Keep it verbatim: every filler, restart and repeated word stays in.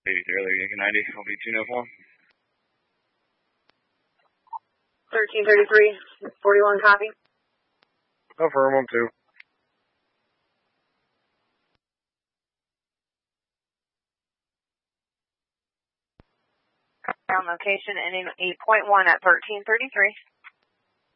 eighty-three, other Yankee ninety, L B two oh four. thirteen thirty-three, forty-one copy. Affirm, one two. On location ending eight point one at thirteen thirty-three.